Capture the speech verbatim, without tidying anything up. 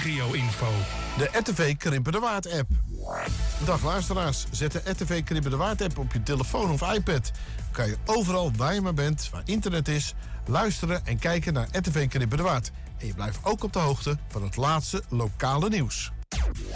regio-info. De R T V Krimpen de Waard app. Dag luisteraars, zet de R T V Krimpen de Waard app op je telefoon of iPad. Dan kan je overal waar je maar bent, waar internet is, luisteren en kijken naar R T V Krimpen de Waard. En je blijft ook op de hoogte van het laatste lokale nieuws.